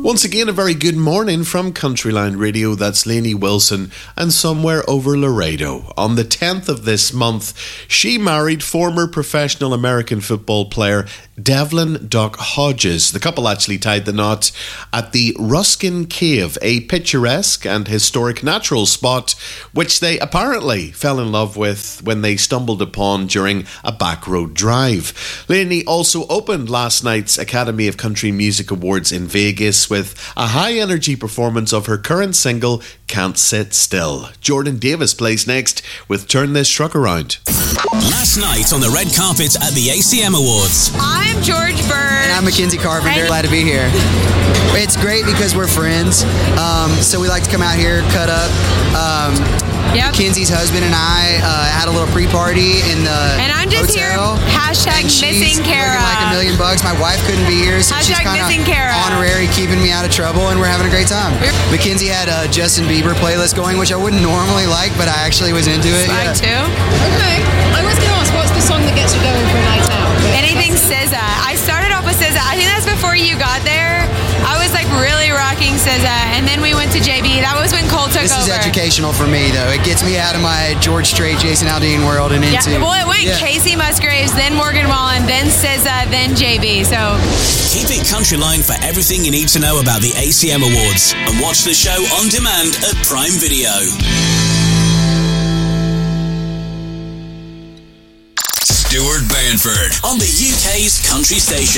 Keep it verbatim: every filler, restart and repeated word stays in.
Once again, a very good morning from Countryline Radio. That's Lainey Wilson and Somewhere Over Laredo. On the tenth of this month, she married former professional American football player Devlin Duck Hodges. The couple actually tied the knot at the Ruskin Cave, a picturesque and historic natural spot which they apparently fell in love with when they stumbled upon during a back road drive. Lainey also opened last night's Academy of Country Music Awards in Vegas with a high-energy performance of her current single, Can't Sit Still. Jordan Davis plays next with Turn This Truck Around. Last night on the red carpet at the A C M Awards. I'm George Bird. And I'm Mackenzie Carpenter. And- Glad to be here. It's great because we're friends, um, so we like to come out here, cut up. Um, Yep. Mackenzie's husband and I uh, had a little pre-party in the And I'm just hotel, here, hashtag and she's missing Kara. looking like a million bucks. My wife couldn't be here, so she's Hashtag kind of missing Kara. honorary, keeping me out of trouble, and we're having a great time. Mackenzie had a Justin Bieber playlist going, which I wouldn't normally like, but I actually was into it. Mine yeah. too. Okay. I was going to ask, what's the song that gets you going for a night out? But Anything S Z A. I started off with S Z A. I think that's before you got there. I was like really rocking S Z A, and then we went to J B. That was when Cole took This over. is educational for me, though. It gets me out of my George Strait, Jason Aldean world and Yeah, into... well, it went Yeah. Casey Musgraves, then Morgan Wallen, then S Z A, then J B. So Keep it Countryline for everything you need to know about the A C M Awards. And watch the show on demand at Prime Video. Stuart Banford on the U K's country station.